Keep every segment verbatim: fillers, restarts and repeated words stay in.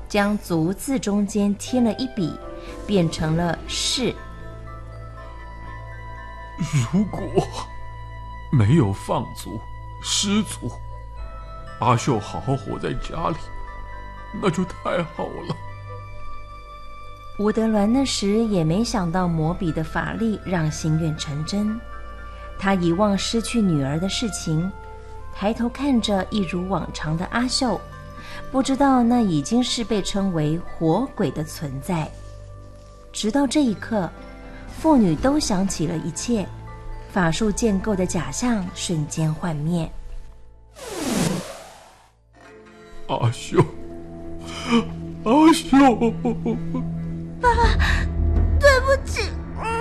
将足字中间添了一笔，变成了士。 如果没有放逐失足，阿秀好好活在家里，那就太好了。 吴德銮那时也没想到魔笔的法力让心愿成真，他遗忘失去女儿的事情，抬头看着一如往常的阿秀，不知道那已经是被称为活鬼的存在。直到这一刻，妇女都想起了一切，法术建构的假象瞬间幻灭。 阿秀，阿秀， 爸爸，对不起。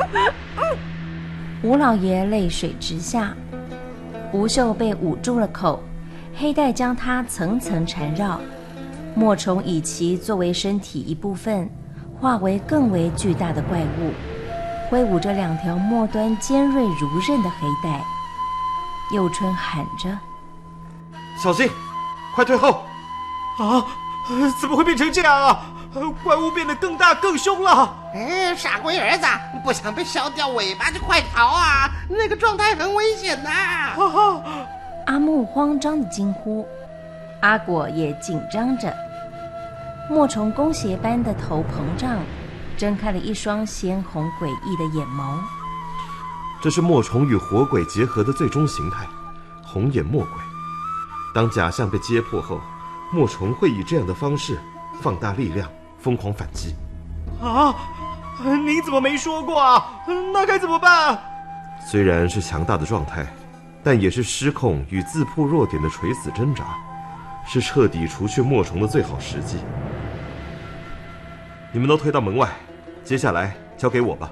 吴老爷泪水直下，吴秀被捂住了口，黑带将他层层缠绕，墨虫以其作为身体一部分，化为更为巨大的怪物，挥舞着两条末端尖锐如刃的黑带。佑春喊着：“ 小心，快退后！” 啊，怎么会变成这样啊？怪物变得更大更凶了。 哎，傻龟儿子，不想被烧掉尾巴就快逃啊，那个状态很危险呐、啊！ 阿木慌张地惊呼，阿果也紧张着。墨虫弓斜般的头膨胀，睁开了一双鲜红诡异的眼眸。 这是墨虫与活鬼结合的最终形态，红眼墨鬼。当假象被揭破后，墨虫会以这样的方式放大力量，疯狂反击。 啊，您怎么没说过啊？那该怎么办？ 虽然是强大的状态，但也是失控与自破弱点的垂死挣扎，是彻底除去墨虫的最好时机。你们都推到门外，接下来交给我吧。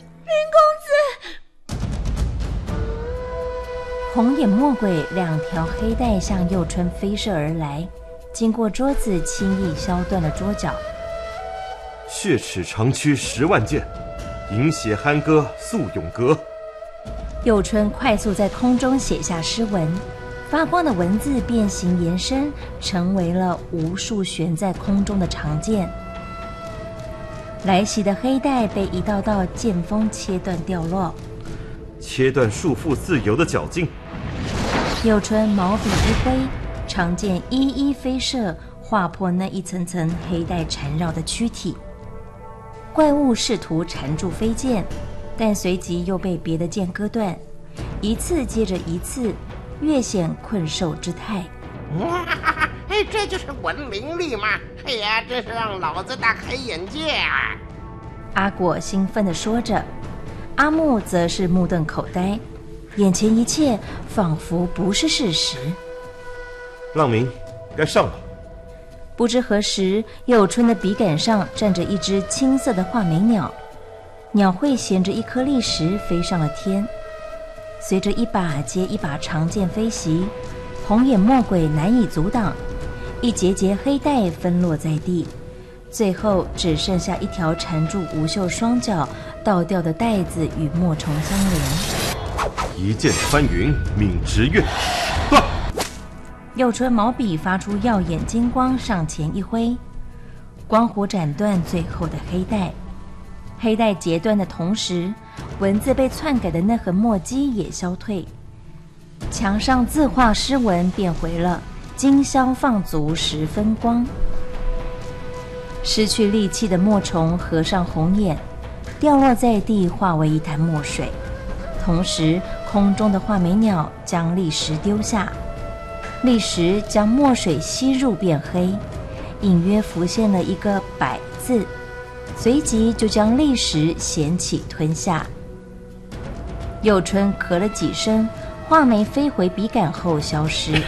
林公子！ 红眼墨鬼两条黑带向佑春飞射而来，经过桌子轻易削断了桌角。 血齿长驱十万箭，饮血酣歌速永歌。 佑春快速在空中写下诗文，发光的文字变形延伸，成为了无数悬在空中的长剑。来袭的黑带被一道道剑锋切断掉落， 切断束缚自由的脚劲。 佑春毛笔一挥，长剑一一飞射，划破那一层层黑带缠绕的躯体。怪物试图缠住飞剑，但随即又被别的剑割断，一次接着一次，越显困兽之态。 哇，哎，这就是文灵力吗？哎呀，真是让老子大开眼界啊！ 阿果兴奋地说着，阿木则是目瞪口呆，眼前一切仿佛不是事实。 浪明，该上了。 不知何时，佑春的笔杆上站着一只青色的画眉鸟，鸟喙衔着一颗砾石飞上了天。随着一把接一把长剑飞袭，红眼墨鬼难以阻挡，一节节黑带分落在地，最后只剩下一条缠住吴秀双脚倒吊的带子与墨虫相连。 一剑穿云，泯直月。啊！ 佑春毛笔发出耀眼金光，上前一挥，光弧斩断最后的黑带。黑带截断的同时，文字被篡改的那横墨迹也消退，墙上字画诗文变回了今宵放逐十分光。失去力气的墨虫合上红眼，掉落在地，化为一滩墨水。同时，空中的画眉鸟将砾石丢下，砾石将墨水吸入变黑，隐约浮现了一个百字，随即就将砾石衔起吞下。佑春咳了几声，画眉飞回笔杆后消失。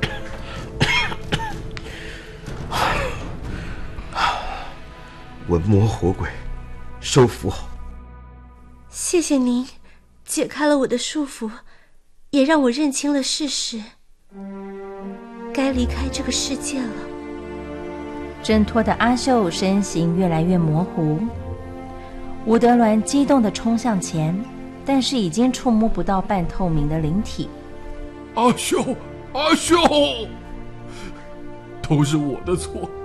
文魔活鬼，收服好。 谢谢您，解开了我的束缚，也让我认清了事实。该离开这个世界了。 挣脱的阿秀身形越来越模糊，吴德銮激动地冲向前，但是已经触摸不到半透明的灵体。 阿秀，阿秀，都是我的错，